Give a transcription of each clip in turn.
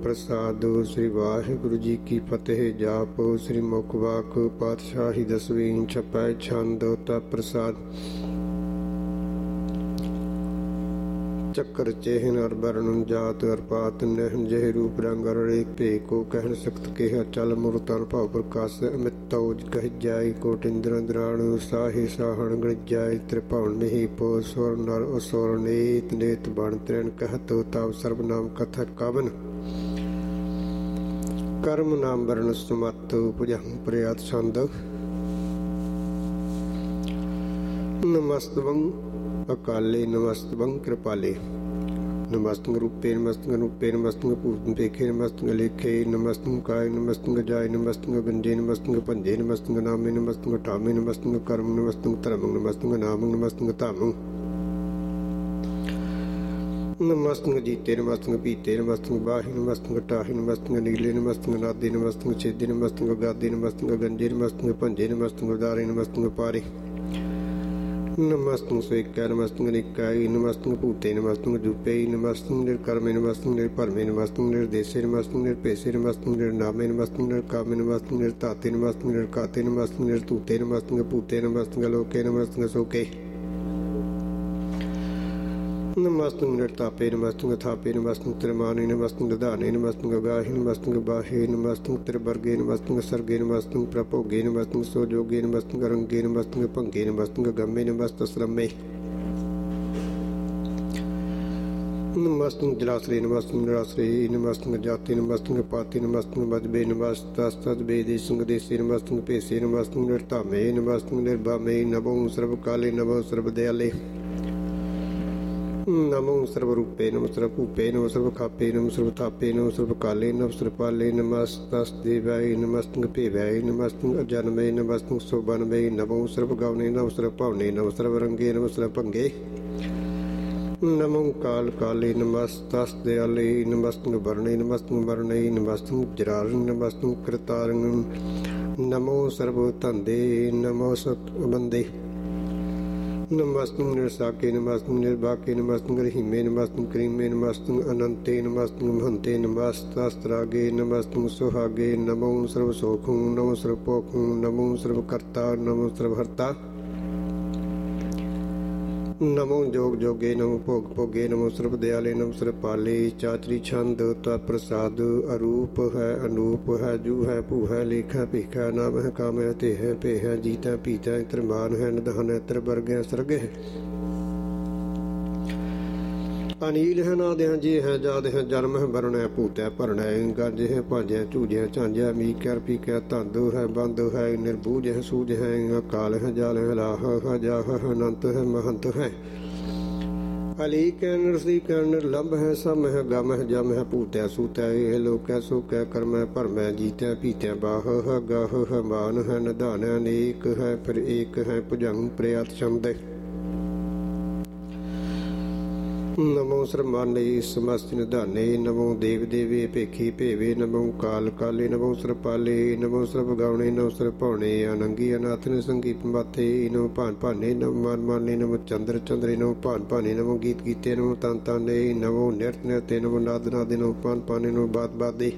ਪ੍ਰਸਾਦਿ। ਸ੍ਰੀ ਵਾਹਿਗੁਰੂ ਜੀ ਕੀ ਫਤਿਹ। ਜਾਪ ਸ੍ਰੀ ਮੁਖ ਵਾਕ ਪਾਤਸ਼ਾਹੀ ਦਸਵੀਂ ਛਪੈ ਛੰਦ ਤਾ ਪ੍ਰਸਾਦ। ਚੱਕਰ ਚਿਹਨ ਅਰ ਬਰਨ ਜਾਤ ਅਰ ਪਾਤ ਨਹਿਨ ਜਿਹੇ ਰੂਪ ਰੰਗ ਅਰ ਰੇਖ ਭੇ ਕੋ ਕਹਿਨ ਸਖਤ ਕਿਹਾ ਚਲ ਮੁਰ ਤਨ ਭਾਵ ਪ੍ਰਕਾਸ਼ ਅਮਿਤ ਤੌਜ ਕਹਿ ਜਾਇ ਕੋਟ ਇੰਦਰਨ ਦਰਾਣ ਸਾਹੇ ਸਾਹਣ ਗਣ ਜਾਇ ਤ੍ਰਿਭਵਨ ਮਹੀ ਪੋ ਸੁਰ ਨਰ ਅਸੁਰ ਨੇਤ ਨੇਤ ਬਣ ਤ੍ਰਿਣ ਕਹਿਤ ਤਵ ਸਰਬ ਨਾਮ ਕਥਾ ਕਾਵਨ ਕਰਮ ਨਾਮ ਵਰਨ ਸੁਮਤ ਪੁਜਹੁ ਪ੍ਰਿਆਤ ਛੰਦ। ਨਮਸਤਵੰ ਅਕਾਲੇ ਨਮਸਤਵੰ ਕਿਰਪਾਲੇ। ਨਮਸਤੰ ਰੂਪੇ ਨਮਸਤੰ ਅਨੂਪੇ ਨਮਸਤੰ ਭੂਤੰ ਭੇਖੇ ਨਮਸਤੰ ਲੇਖੇ ਨਮਸਤੰ ਕਾਇ ਨਮਸਤੰ ਜਾਇ ਨਮਸਤੰ ਗੰਜੇ ਨਮਸਤੰ ਭੰਜੇ ਨਮਸਤੰ ਨਾਮੇ ਨਮਸਤੰ ਠਾਮੇ ਨਮਸਤੰ ਕਰਮ ਨਮਸਤੰ ਧਰਮ ਨਮਸਤੰ ਨਾਮੰ ਨਮਸਤੰ ਧਾਮੰ ਨਮਸਤੰ ਜੀਤੇ ਨਮਸਤੰ ਪੀਤੇ ਨਮਸਤੰ ਬਾਹੀ ਨਮਸਤੰ ਟਾਹੀ ਨਮਸਤੰ ਨੀਲੇ ਨਮਸਤੰ ਨਾਦੇ ਨਮਸਤੰ ਛੇਦੇ ਨਮਸਤੰ ਗਾਦੇ ਨਮਸਤੰ ਗੰਜੇ ਨਮਸਤੰ ਭੰਜੇ ਨਮਸਤੰ ਉਦਾਰੇ ਨਮਸਤੰ ਪਾਰੇ ਨਮਸਤੰ ਸੇਕੈ ਨਮਸਤੰ ਨਿਕਾਇ ਨਮਸਤੰ ਭੂਤੇ ਨਮਸਤੰ ਜੂਪੇ ਨਮਸਤੰ ਨਿਰਕਰਮੇ ਨਮਸਤੰ ਨਿਰਭਰਮੇ ਨਮਸਤੰ ਨਿਰਦੇਸੇ ਨਮਸਤੰ ਨਿਰਪੇਸੇ ਨਮਸਤੰ ਨਿਰਨਾਮੇ ਨਮਸਤੰ ਨਿਰਕਾਮੇ ਨਮਸਤੰ ਨਿਰਤਾਤੇ ਨਮਸਤੰ ਨਿਰਕਾਤੇ ਨਮਸਤੰ ਨਿਰਤੂਤੇ ਨਮਸਤੰ ਭੂਤੇ ਨਮਸਤੰ ਲੋਕੇ ਨਮਸਤੰ ਸੋਕੇ ਨਮਸਤੰ ਨਿਰਤਾਪੇ ਨਮਸਤੰ ਥਾਪੇ ਨਮਸਤੰ ਤ੍ਰਿਮਾਨੇ ਨਮਸਤੰ ਦਧਾਨੇ ਨਮਸਤੰ ਗਾਹੇ ਨਮਸਤੰ ਬਾਹੇ ਨਮਸਤੰ ਤ੍ਰਿਵਰਗੇ ਨਮਸਤੰ ਸਰਗੇ ਨਮਸਤੰ ਪ੍ਰਭੋਗੇ ਨਮਸਤੰ ਸੋਜੋਗੇ ਨਮਸਤੰ ਰੰਗੇ ਨਮਸਤੰ ਭੰਗੇ ਨਮਸਤੰ ਗੰਮੇ ਨਮਸਤੰ ਸਰਮੇ ਨਮਸਤੰ ਜਲਾਸਰੇ ਨਮਸਤੰ ਨਿਰਾਸਰੇ ਨਮਸਤੰ ਜਾਤੇ ਨਮਸਤੰ ਪਾਤੇ ਨਮਸਤੰ ਮਜਬੇ ਨਮਸਤੰ ਬੇਦੇ ਸਿੰਘ ਦੇਸੇ ਨਮਸਤੰ ਭੇਸੇ ਨਮਸਤੰ ਨਿਰਧਾਮੇ ਨਮਸਤੰ ਨਿਰਭਾਮੇ ਨਮੋ ਸਰਬ ਕਾਲੇ ਨਮੋ ਸਰਬ ਦਿਆਲੇ ਨਮੋ ਸਰਬ ਰੂਪੇ ਨਮੋ ਸਰਬ ਭੂਪੇ ਨਮੋ ਸਰਬ ਖਾਪੇ ਨਮੋ ਸਰਬ ਥਾਪੇ ਨਮੋ ਸਰਬ ਕਾਲੇ ਨਮੋ ਸਰਬ ਪਾਲੇ ਨਮਸਤਸਤੇ ਵਾਏ ਨਮਸਤੰ ਭੇਵਾਏ ਨਮਸਤੰ ਅਜਨਮੇ ਨਮਸਤੰ ਸੁਬਨਮੇ ਨਮੋ ਸਰਬ ਗਾਵਨੇ ਨਮੋ ਸਰਬ ਭਾਵਨੇ ਨਮੋ ਸਰਬ ਰੰਗੇ ਨਮੋ ਸਰਬ ਭੰਗੇ ਨਮੋ ਕਾਲ ਕਾਲੇ ਨਮਸਤਸਤੇ ਆਲੇ ਨਮਸਤੰ ਵਰਣੇ ਨਮਸਤੰ ਵਰਣੇ ਨਮਸਤੰ ਜਰਾਰਨ ਨਮਸਤੰ ਕਰਤਾਰਨ ਨਮੋ ਸਰਬ ਧੰਦੇ ਨਮੋ ਸਤ ਬੰਦੇ ਨਮਸਤੰ ਨਿਰਸਾਕੇ ਨਮਸਤੰ ਨਿਰਭਾਕੇ ਨਮਸਤੰ ਰਹੀਮੇ ਨਮਸਤੰ ਕਰੀਮੇ ਨਮਸਤੰ ਅਨੰਤੇ ਨਮਸਤੰ ਮਹੰਤੇ ਨਮਸਤਸਤਰਾਗੇ ਨਮਸਤੰ ਸੁਹਾਗੇ ਨਮੋ ਸਰਬ ਸੋਖੁ ਨਮੋ ਸਰਬ ਭੋਖੁ ਨਮੋ ਸਰਬ ਕਰਤਾ ਨਮੋ ਸਰਬ ਹਰਤਾ ਨਮੋ ਜੋਗ ਜੋਗੇ ਨਮੋ ਭੋਗ ਭੋਗੇ ਨਮੋ ਸਰਬ ਦਿਆਲੇ ਨਮੋ ਸਰਬ ਪਾਲੇ। ਚਾਤਰੀ ਛੰਦ ਤਾ ਪ੍ਰਸਾਦ। ਅਰੂਪ ਹੈ ਅਨੂਪ ਹੈ ਜੂ ਹੈ ਭੂ ਹੈ ਲੇਖ ਹੈ ਭੇਖ ਹੈ ਨਾਮ ਹੈ ਕਾਮ ਹੈ ਤੇ ਹੈ ਭੇ ਹੈ ਜੀਤ ਹੈ ਪੀਤ ਹੈ ਤ੍ਰਿਮਾਨ ਹੈ ਨਿਧਾਨ ਹੈ ਤ੍ਰਿਵਰਗ ਹੈ ਸਰਗ ਹੈ ਅਨੀਲ ਹੈ ਨਾਦ ਹੈ ਜੇ ਹੈ ਜਾਦ ਹੈ ਜਨਮ ਹੈ ਵਰਨ ਹੈ ਭੂਤ ਹੈ ਭਰਨ ਹੈ ਗੰਜ ਹੈ ਭਾਜ ਹੈ ਝੂਜ ਹੈ ਝਾਂਜ ਹੈ ਮੀਕ ਹੈ ਪੀਕ ਹੈ ਧੰਦ ਹੈ ਬੰਦ ਹੈ ਨਿਰਬੂਜ ਹੈ ਸੂਝ ਹੈ ਅਕਾਲ ਹੈ ਜਾਲ ਹੈ ਲਾਹ ਹੈ ਜਾਹ ਹੈ ਅਨੰਤ ਹੈ ਮਹੰਤ ਹੈ ਅਲੀਕ ਹੈ ਨਿਰਸੀਕ ਹੈ ਨਿਰਲੰਭ ਹੈ ਸਮ ਹੈ ਗਮ ਹੈ ਜਮ ਹੈ ਭੂਤ ਹੈ ਸੂਤ ਹੈ ਇਹ ਲੋਕ ਹੈ ਸੁਖ ਹੈ ਕਰਮ ਹੈ ਭਰਮ ਹੈ ਜੀਤ ਹੈ ਪੀਤ ਹੈ ਬਾਹ ਹੈ ਗਾਹ ਹੈ ਮਾਨ ਹੈ ਨਿਧਾਨ ਹੈ ਅਨੇਕ ਹੈ ਫਿਰ ਏਕ ਹੈ ਭੁਜੰਗ ਪ੍ਰਿਆਤ ਛੰਦ। ਨਮੋ ਸਰਮਾਨੇ ਸਮਸਤ ਨਿਧਾਨੇ ਨਮੋ ਦੇਵ ਦੇਵੇ ਭੇਖੀ ਭੇਵੇ ਨਮੋ ਕਾਲ ਕਾਲੇ ਨਮੋ ਸਰਪਾਲੇ ਨਮੋ ਸਰਬ ਗਾਉਣੇ ਨਮੋ ਸਰ ਭਾਉਣੇ ਅਨੰਗੀ ਅਨਾਥਨ ਸੰਗੀਤ ਮਾਥੇ ਨਮੋ ਭਾਨ ਭਾਨੇ ਨਮੋ ਮਾਨ ਮਾਨੇ ਨਮੋ ਚੰਦਰ ਚੰਦਰੇ ਨਮੋ ਭਾਨ ਭਾਨੇ ਨਮੋ ਗੀਤ ਗੀਤੇ ਨਮੋ ਤਨ ਤਾਨੇ ਨਮੋ ਨਿਰਤ ਨਿਰਤੇ ਨਮੋ ਨਾਦ ਨਾਦੇ ਨਮੋ ਭਾਨ ਭਾਨੇ ਨਮੋ ਬਾਤ ਬਾਦੇ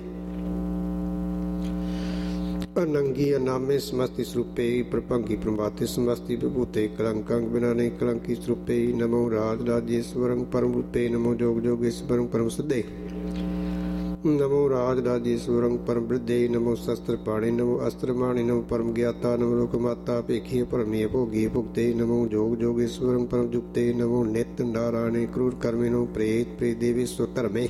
ਅਨੰਗੀ ਅਨਾਮੇ ਸਮਸਤੀ ਸਰੂਪੇ ਪ੍ਰਭੰਗੀ ਪ੍ਰਭਾਤੇ ਸਮਸਤੀ ਵਿਭੂਤੇ ਕਲੰਕੰਗ ਬਿਨਾ ਨਹੀਂ ਕਲੰਕੀ ਸਰੂਪੇ ਨਮੋ ਰਾਜ ਰਾਜੇਸ਼ਵਰੰ ਪਰਮ ਰੂਪੇ ਨਮੋ ਜੋਗ ਜੋਗੇਸ਼ਵਰੰ ਪਰਮ ਸਿੱਧੇ ਨਮੋ ਰਾਜ ਰਾਜੇਸ਼ਵਰੰ ਪਰਮ ਬ੍ਰਿਧੇ ਨਮੋ ਸ਼ਸਤਰ ਪਾਣੇ ਨਮੋ ਅਸਤਰ ਮਾਣੇ ਨਮੋ ਪਰਮ ਗਿਆਤਾ ਨਮੋ ਲੋਕ ਮਾਤਾ ਭੇਖੀ ਭਰਮੀ ਭੋਗੀ ਭੁਗਤੇ ਨਮੋ ਜੋਗ ਜੋਗੇਸ਼ਵਰੰ ਪਰਮ ਜੁਗਤੇ ਨਮੋ ਨਿਤ ਨਾਰਾਇਣੇ ਕਰੂਰ ਕਰਮੇ ਨਮੋ ਪ੍ਰੇਤ ਪ੍ਰੇਤ ਦੇਵੇ ਸੋ ਧਰਮੇ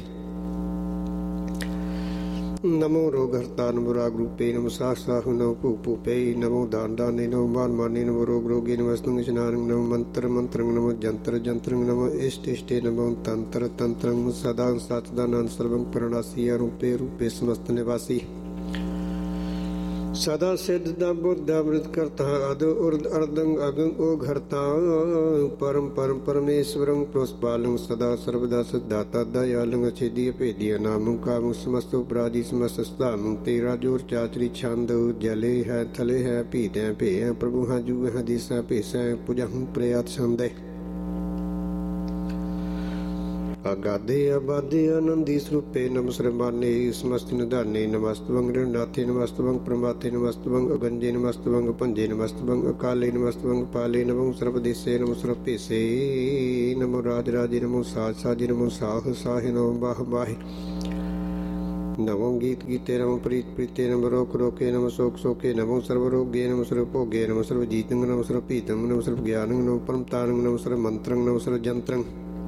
ਨਮੋ ਰੋਗ ਹਰਤਾ ਨਮੋ ਰਾਗ ਰੂਪੇ ਨਮੋ ਸਾਖ ਸਾਖ ਨਮੋ ਭੂ ਭੂਪੇ ਨਮੋ ਦਾਨ ਦਾਨੇ ਨਮੋ ਮਾਨ ਮਾਨੇ ਨਮੋ ਰੋਗ ਰੋਗੇ ਨਮਸਤੰ ਇਸ਼ਨਾਨ ਨਮੋ ਮੰਤਰ ਮੰਤਰੰ ਨਮੋ ਜੰਤਰ ਜੰਤਰੰ ਨਮੋ ਇਸ਼ਟ ਇਸ਼ਟੇ ਨਮੋ ਤੰਤਰ ਤੰਤਰੰ ਸਦਾ ਸਤਿਦਾਨੰਦ ਸਰਵੰ ਪ੍ਰਣਾਸੀ ਰੂਪੇ ਰੂਪੇ ਸਮਸਤ ਨਿਵਾਸੀ ਸਦਾ ਸਿੱਧ ਦਾ ਬੁੱਧ ਅੰਮ੍ਰਿਤ ਕਰਤਾ ਅਦ ਉਰਦ ਅਰਦੰ ਅਗੰ ਓ ਘਰਤਾ ਪਰਮ ਪਰਮ ਪਰਮੇਸ਼ਵਰੰ ਪ੍ਰੋਸਪਾਲੰ ਸਦਾ ਸਰਬਦਾ ਸਦਾਤਾ ਦਇਆਲੰ ਅਛੇਦੀ ਭੇਦੀ ਨਾਮੰ ਕਾਮ ਸਮਸਤ ਉਪਰਾਜੀ ਸਮਸਤ ਸਤਾਮੰ ਤੇਰਾ ਜੋਰ ਚਾਤਰੀ ਛੰਦ ਜਲੇ ਹੈ ਥਲੇ ਹੈ ਭੀਤੈ ਭੇ ਹੈ ਪ੍ਰਭੂ ਹਾਂ ਜੂ ਹੈ ਦਿਸਾ ਭੇਸੈ ਪੁਜਹੁ ਪ੍ਰਿਆਤ ਛੰਦੇ ਆਗਾਦੇ ਆਬਾਦੇ ਆਨੰਦੀ ਸਰੂਪੇ ਨਮਸਰਮਾਨੇ ਸਮਸਤਿ ਨਿਧਾਨੇ ਨਮਸਤਵੰਗ ਰਣਨਾਥੇ ਨਮਸਤਵੰਗ ਪ੍ਰਮਾਤੇ ਨਮਸਤਵੰਗ ਅਗੰਜੇ ਨਮਸਤਵੰਗ ਭੰਜੇ ਨਮਸਤਵੰਗ ਅਕਾਲੇ ਨਮਸਤਵੰਗ ਪਾਲੇ ਨਮੋ ਸਰਬਦੇਸੇ ਨਮੋ ਸਰਭੇਸੇ ਨਮੋ ਰਾਜ ਰਾਜੇ ਨਮੋ ਸਾਜ ਸਾਜੇ ਨਮੋ ਸਾਹ ਸਾਹੇ ਨਮੋ ਬਾਹ ਬਾਹੇ ਨਮੋ ਗੀਤ ਗੀਤੇ ਨਮੋ ਪ੍ਰੀਤ ਪ੍ਰੀਤੇ ਨਮੋ ਰੋਕ ਰੋਕੇ ਨਮੋ ਸੋਕ ਸੋਕੇ ਨਮੋ ਸਰਵ ਰੋਗੇ ਨਮੋ ਸਰਵ ਭੋਗੇ ਨਮੋ ਸਰਵ ਜੀਤੰਗ ਨਮੋ ਸਰਵ ਪੀਤੰਗ ਨਮੋ ਸਰਵ ਗਿਆਨੰਗ ਨਮੋ ਪਰਮਤਾਰੰਗ ਨਮੋ ਸਰਵ ਮੰਤਰੰਗ ਨਮੋ ਸਰਵ ਜੰਤਰੰਗ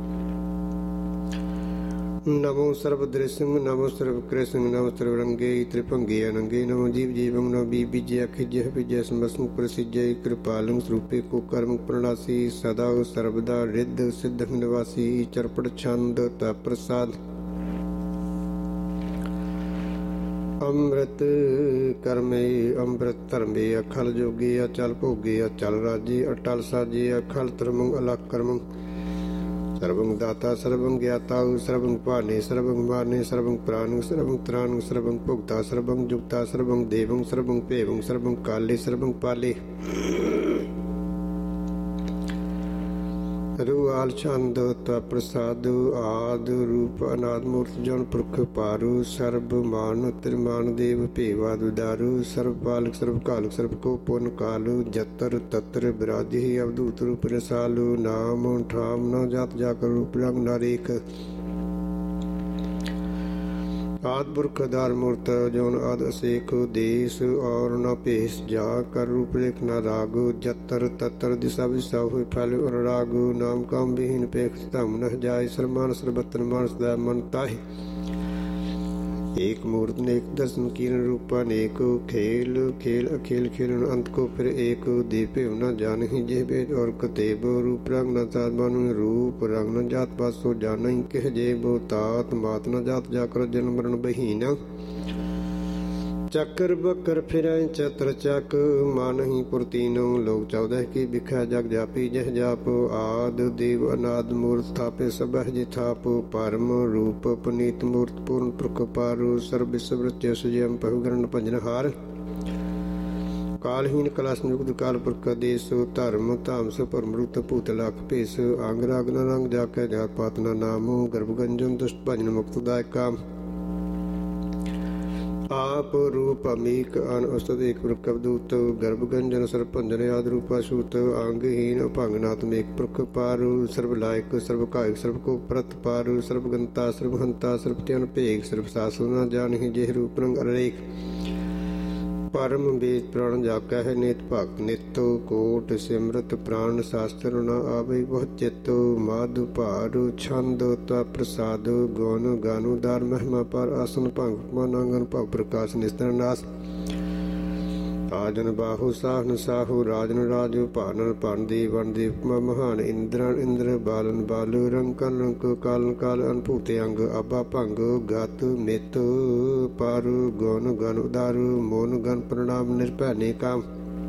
ਨਮੋ ਸਰਬ ਦ੍ਰਿਸ਼ੰਗ ਨਮੋ ਸਰਬ ਕ੍ਰਿਸ਼ੰਗ ਨਮੋ ਸਰਬ ਰੰਗੇ ਤ੍ਰਿਭੰਗੇ ਅਨੰਗੇ ਨਮੋ ਜੀਵ ਜੀਵੰ ਨਮੋ ਬੀ ਬੀਜੇ ਖਿਜੇ ਵਿਜੇ ਸਮਸੰ ਪ੍ਰਸਿਜੇ ਕਿਰਪਾਲੰ ਸਰੂਪੇ ਕੋ ਕਰਮ ਪ੍ਰਣਾਸੀ ਸਦਾ ਸਰਬਦਾ ਰਿੱਧ ਸਿੱਧ ਨਿਵਾਸੀ ਚਰਪੜ ਛੰਦ ਤਾ ਪ੍ਰਸਾਦ ਅੰਮ੍ਰਿਤ ਕਰਮੇ ਅੰਮ੍ਰਿਤ ਧਰਮੇ ਅਖਲ ਜੋਗੇ ਅਚਲ ਭੋਗੇ ਅਚਲ ਰਾਜੇ ਅਟਲ ਸਾਜੇ ਅਖਲ ਧਰਮੰ ਅਲਖ ਕਰਮੰ ਸਰਵੰ ਦਾਤਾ ਸਰਵੰ ਗਿਆਤਾ ਸਰਵੰ ਭਾਨੇ ਸਰਵੰ ਮਾਨੇ ਸਰਵੰ ਪ੍ਰਾਨੰ ਸਰਵੰ ਤ੍ਰਾਨੰ ਸਰਵੰ ਭੁਗਤਾ ਸਰਵੰ ਜੁਗਤਾ ਸਰਵੰ ਦੇਵੰ ਸਰਵੰ ਭੇਵੰ ਸਰਵੰ ਕਾਲੇ ਸਰਵੰ ਪਾਲੇ ਰੂਆਲ ਛੰਦ ਤਾ ਪ੍ਰਸਾਦ ਆਦ ਰੂਪ ਅਨਾਦ ਮੂਰਤ ਜਨ ਪੁਰਖ ਪਾਰੂ ਸਰਬ ਮਾਨ ਤ੍ਰਿਮਾਨ ਦੇਵ ਭੇਵਾ ਦੁਦਾਰੂ ਸਰਬ ਪਾਲਕ ਸਰਬ ਕਾਲਕ ਸਰਬ ਕੋ ਪੁਨ ਕਾਲੂ ਜਤਰ ਤਤਰ ਬਿਰਾਜੀ ਅਵਧੂਤ ਰੂਪ ਰਸਾਲੂ ਨਾਮ ਠਾਮ ਨ ਜਤ ਜਾਕਰ ਰੂਪ ਰੰਗ ਨਰੇਕ ਆਦ ਪੁਰਖ ਆਧਾਰ ਮੂਰਤ ਜੋਨ ਆਦ ਅਸੇਖ ਦੇਸ ਔਰ ਨ ਭੇਸ ਜਾ ਕਰ ਰੂਪ ਰੇਖ ਨ ਰਾਗੋ ਜਤਰ ਤਤਰ ਦਿਸ਼ਾ ਵਿਸਾ ਹੋਇ ਫਲ ਰਾਗੋ ਨਾਮ ਕਾਮ ਵਿਹੀਨ ਪੇਖ ਧਮ ਨ ਜਾਇ ਸਰਮਾਨ ਸਰਬਤਨ ਮਾਨਸ ਦਾ ਮਨ ਤਾਹਿ एक मूर्त नेक दर्शन कीर्ण रूपा नेक खेल खेल अखेल खेलन अंत को फिर एक दीपे न जानहि जे भेद और कतेब रूप रंग न जात बानु रूप रंग न जात पात सो जानहि कह जे बो तात मात न जात जाकर जन्म मरण बहीना चक्र बकर फिर चत्र चक मानहि पुरतीनो लोक 14 की बिखा जग जापी जह जाप आद देव अनाद मूर्त थापे सबह जिथाप परम रूप पुनीत मूर्त पूर्ण पुरख पारु सर्व विश्वृत्य सुजयम पहुगरण पंजनहार कालहीन कला संयुक्त काल पुरख देश धर्म धाम परमृत भूत लाख भेस अंग राग न रंग जाके जात पात न नामो गर्भगंजन दुष्ट भजन मुक्त दायका आप रूप अमीक अन औसत एक पुरख अवधूत गर्भगंजन सर्वभंजन आदि रूपा सूत अंगहीन अभंगनात्मिक पुरख पारु सर्व लायक सर्व कायक सर्व को प्रत पारु सर्वगंता सर्वहंता सर्वत्यन भेग सर्व सासु न जानहि जेह रूप रंग अरेख परम वेद प्राण जाका है नित भक्त नितो कोट सिमरत प्राण शास्त्र न आवे बहुत चित्तो माधु पारु छंद ता प्रसाद गौन गानु दार महिमा पर आसन भंग मानंगन भग प्रकाश निस्तर नास आजन बाहु साहन साहु राजन राजु पानन पांदी वंदी महान इंद्रन इंद्र बालन बालु रंकन रंक कालन काल अनभूते अंग अबा भंग गत मित पारु गौन गन उदारु मोन गन प्रणाम निर्भय काम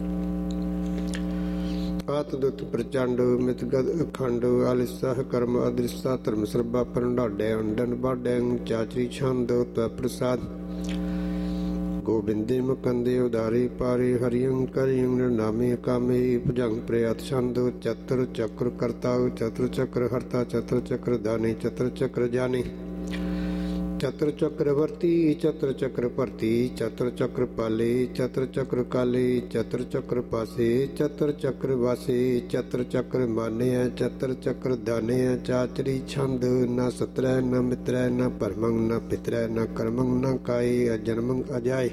आतदुत प्रचंड मितगद अखंड आलिसा कर्म अदृशा धर्म सर्बा परंडाडे अंडन बाडे चाचरी छंद त प्रसाद गोबिंदे मुकंदे उदारी पारे हरियं करियं नामे कामे भुजंग प्रयात छंद चतुर चक्र करता चतुर चक्र हरता चतुर चक्र दाने चतुर चक्र जाने चतुर चक्रवर्ती चतुर चक्र भरती चतुर चक्र पाले चतुर चक्र काले चतुर चक्र पासे चतुर चक्र वासे चतुर चक्र माने चतुर चक्र दाने चाचरी छंद न सत्र न मित्र न परमंग न पितर न कर्मंग न काय अजन्मंग अजाय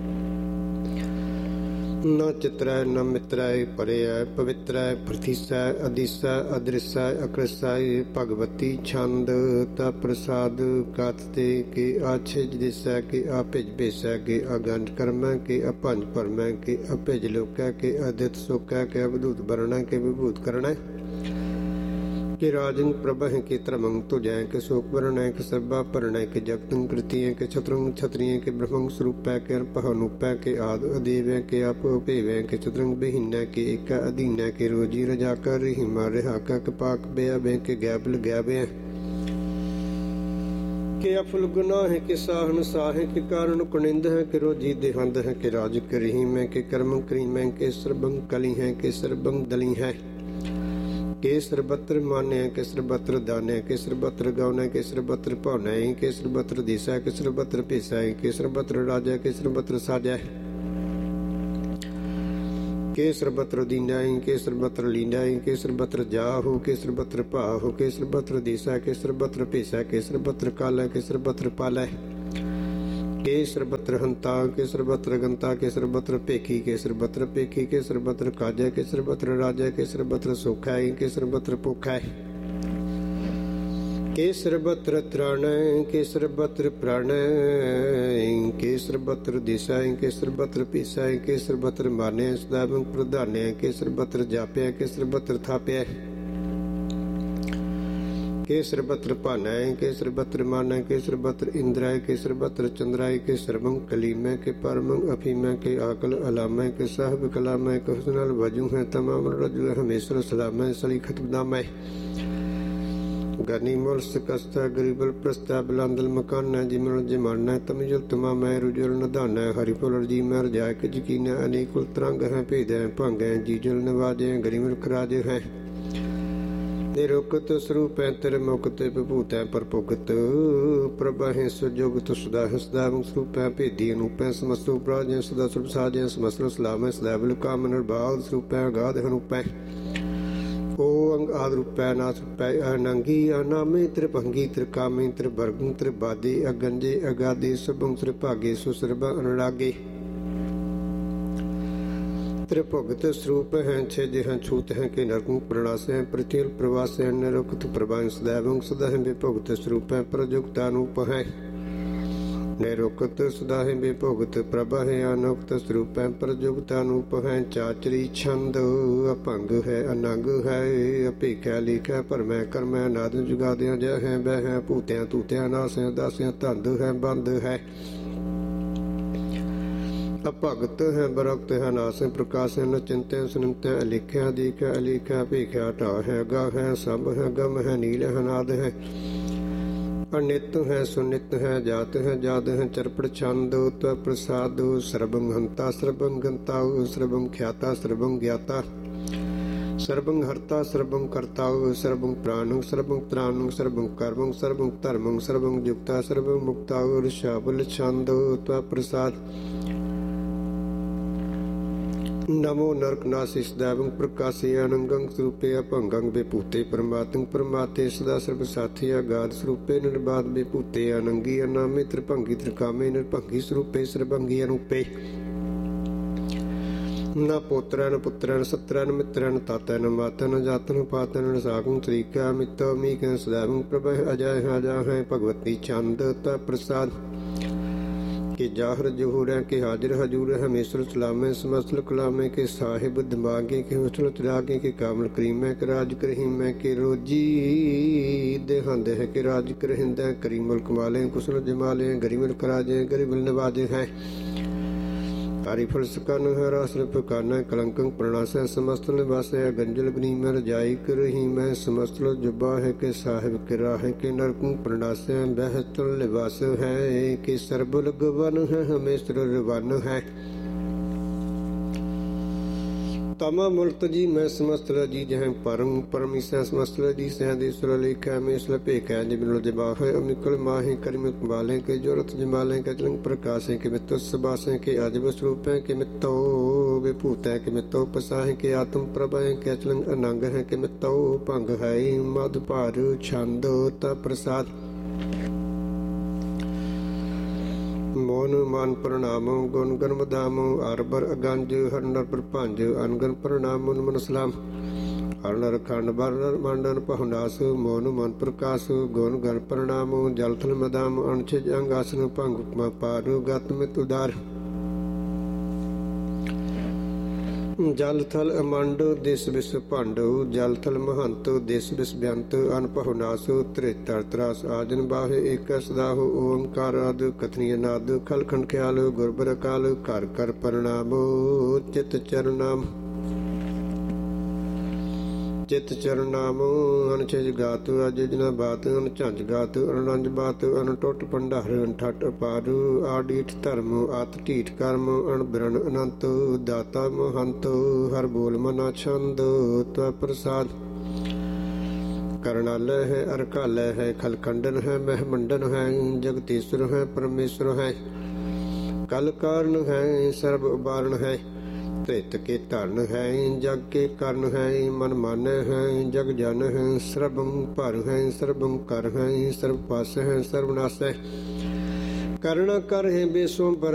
न चित्राय न मित्राय परयाय पवित्राय प्रथिसाय अधिसाय अदृश्याय अकृष्याय भगवती छंद ता प्रसाद कातते के आछेज दिशा के आपिज बेसा के अगंड कर्म के अपंज परम के अपिज लोक के अदित सुख के अवधूत वर्ण के विभूत करण के राजन प्रभह के त्रमंग तुजय के शोक वर्ण के सर्वा पर्ण के जगतं कृतिय के छत्रंग छत्रिय के ब्रह्मंग स्वरूप के अर्पहनुप के आद अदेव के अपोपेव के चतुरंग बिहीन के एक अधीन के रोजी रजा कर हिमा रेहा का पाक बे के गैबल गैबे के अफुल गुनाह के साहन साहे के कारण कुनिंद है के रोजी देहंद है के राज करी में के कर्म करी में के सर्वंग कली है के सर्वंग दली है केसर बत्र मान्य केसर बत्र दान्य केसर बत्र गौन केसर बत्र पौन केसर बत्र दिशा केसर बत्र पेशा केसर बत्र राजा केसर बत्र साजा केसर बत्र दीना केसर बत्र लीना केसर बत्र जाहु केसर बत्र भाहु केसर बत्र दिशा केसर बत्र पेशा केसर बत्र काला केसर बत्र पाला केसर बत्र हंता केसर बत्र गंता केसर बत्र पेखी केसर बत्र पेखी केसर बत्र काजा केसर बत्र राजा केसर बत्र सोखा केसर बत्र पोखा केसर बत्र त्राण केसर बत्र प्राण केसर बत्र दिशा केसर बत्र पीसा केसर बत्र मान्य सदाबं प्रधान्य केसर बत्र जाप्या केसर बत्र थाप्या केसर बत्र पानाय केसर बत्र माना केसर बत्र इंद्राय केसर बत्र चंद्राय के सर्वं कलीमय के परमं अफीमय के आकल अलामय के साहब कलामय के हुस्नल वजू है तमाम रजू हमेशर सलामय सलीखत बदामय गनी मुल सकस्ता गरीबल प्रस्ता बिलांदल मकाना जिमल जमाना तमजुल तमामय रुजुल नदाना हरिफुल जी मर जाय के यकीन अनेकुल तरंग है भेद है भंग है जीजुल नवाजे गरीबल खराज है निरुक्त स्वरूप है तेरे मुक्त विभूत है परपुगत प्रभ है सुजुगत सुधा है सदा स्वरूप है भेदी अनूप है समस्त उपराज है सदा स्वरूप साज है समस्त सलाम है सदा बिल काम निर्बाध स्वरूप है गाध अनूप है ओ अंग आद रूप है नाथ रूप है अनंगी अनामे त्रिभंगी त्रिकामी त्रिवर्गं त्रिबादे अगंजे अगादे सबं त्रिभागे सुसरब अनुरागे त्रिभुगत स्वरूप हैं छेज हैं छूत हैं के नरकं प्रणास हैं पृथ्वी प्रवास हैं निरुक्त प्रभां सदैवं सदा हैं विभुगत स्वरूप हैं प्रजुक्तानूप हैं निरुक्त सदा हैं विभुगत प्रभा हैं अनुक्त स्वरूप हैं प्रजुक्तानूप हैं चाचरी छंद अपंग है अनंग है अपेख्या लिखा परमै कर्मै नाद जुगादियां जय हैं बह हैं भूत्यां तूत्यां नास हैं दासियां धंध है बंद है अभगत है बरक्त है नास है प्रकाश है न चिंत है सुनते है अलिख्या दीख्या अलिख्या भेख्या टा है गा है सब है गम है नील है नाद है अनित है सुनित है जात है जाद है चरपड़ छंद त्व प्रसाद सर्वं हंता सर्वं गंता सर्वं ख्याता सर्वं ज्ञाता सर्वं हर्ता सर्वं कर्ता सर्वं प्राणं सर्वं त्राणं सर्वं कर्मं सर्वं धर्मं सर्वं युक्ता सर्वं मुक्ता ऋषाबल छंद त्व प्रसाद नमो नरक नासिस दैवं प्रकाशे अनंगं स्वरूपे अपंगं विभूते परमात्म परमाते सदा सर्व साथी अगाध स्वरूपे निर्बाध विभूते अनंगी अनामे त्रिभंगी त्रिकामे निर्भंगी स्वरूपे सर्वंगी अनूपे न पोत्र न पुत्र न सत्र न मित्र न ताता न माता न जाता न पाता न सागं त्रिका मित्तो मीक सदैवं प्रभ अजय अजा है भगवती छंद त प्रसाद के जाहर जहूर है के हाजिर हजूर है हमेशर सलामे समस्त कलामे के साहिब दिमागे के हुस्न चिरागे के कामल करीम है के राज करहीम है के रोजी देहंद है के राज करहिंद है करीमुल कमाले कुशल जमाले गरीबल कराजे गरीबल नवाजे हैं हरिफल सकन है रासल पकाना कलंकं प्रणास है समस्त निवास है गंजल गनीम है रजाई करहीम है समस्त जुबा है के साहिब किरा है के नरकं प्रणास है बहतल लिबास है के सरबुल गवन है हमेशर रवन है तमा मुल्त जी मैं समस्त जी जहाँ परम परमिसा समस्त जी सहदेश्वर लेखा में सल पेखा जिमिल जबाह अमिकल माहे करिमित बाले के जोरत जमाले के चलंग प्रकाश के मित्तो सबासे के अजब स्वरूप है के मित्तो विभूत है के मित्तो पसाह के आत्म प्रभा है के चलंग अनंग है के मित्तो भंग है मधुपार छंद त प्रसाद मोन मान प्रणामो गुण गण मदामो अरबर अगंज हर नर प्रपंज अनगन प्रणाम मन सलाम हर नर खंड बर मंडन पहुनास मोन मन प्रकाश गुण गण प्रणामो जल थल मदाम अणछज अंगासन भंग पारु गत मित उदार जल थल अमंड देश विश्व भंड जल थल महंत देश विश्व बेअंत अनपहु नास त्रितर त्रास आजन बाहे एक सदाहु ओंकार आद कथनीय नाद खल खंड ख्याल गुरबर अकाल कर कर प्रणामो चित चरनाम चित चरनामो अनछज गात अजना बात अनझंझ गात अनंज बात अनटुट भंडार अनठट पारू आडीठ धर्म आत ढीठ कर्म अनबिरन अनंत दाता महंत हर बोल मना छंद त्व प्रसाद करणालय है अरकालय है खलखंडन है महमंडन है जगतीश्वर है परमेश्वर है कल कारण है सर्व उबारण है त्रित के धन है जग के कर्ण है मन माने है जग जन है सर्वम भर है सर्वम कर है सर्व पास है सर्वनाश है करुणा कर है बेसों पर